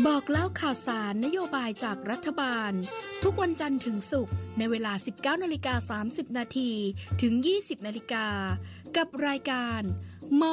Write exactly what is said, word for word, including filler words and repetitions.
บอกเล่าข่าวสารนโยบายจากรัฐบาลทุกวันจันทร์ถึงศุกร์ในเวลา สิบเก้านาฬิกาสามสิบนาที ถึง ยี่สิบนาฬิกากับรายการม